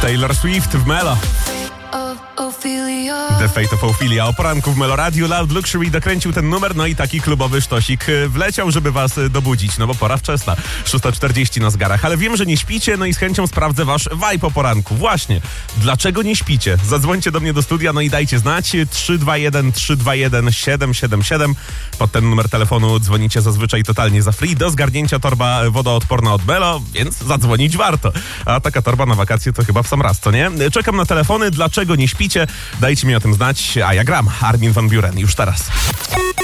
Taylor Swift w Melo. The Fate of Ophelia. O poranku w Melo Radio Loud Luxury dokręcił ten numer, no i taki klubowy sztosik wleciał, żeby was dobudzić, no bo pora wczesna, 6:40 na zegarach. Ale wiem, że nie śpicie, no i z chęcią sprawdzę wasz vibe o poranku. Właśnie, dlaczego nie śpicie? Zadzwońcie do mnie do studia, no i dajcie znać. 321 777. Pod ten numer telefonu dzwonicie zazwyczaj totalnie za free. Do zgarnięcia torba wodoodporna od Melo, więc zadzwonić warto. A taka torba na wakacje to chyba w sam raz, co nie? Czekam na telefony. Dlaczego nie śpicie? Dajcie mi o tym znać, a ja gram. Armin van Buuren już teraz.